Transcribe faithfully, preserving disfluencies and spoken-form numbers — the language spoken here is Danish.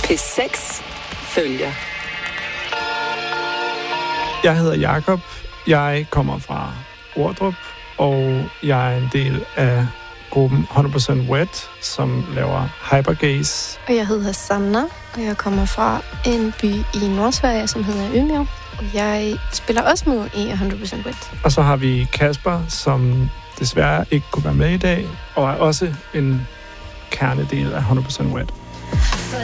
P seks følger. Jeg hedder Jakob. Jeg kommer fra Ordrup, og jeg er en del af gruppen hundrede procent Wet, som laver Hypergaze. Og jeg hedder Sanna, og jeg kommer fra en by i Nordsverige, som hedder Umeå. Og jeg spiller også med i hundrede procent Wet. Og så har vi Kasper, som desværre ikke kunne være med i dag, og er også en kernedel af hundrede procent Wet.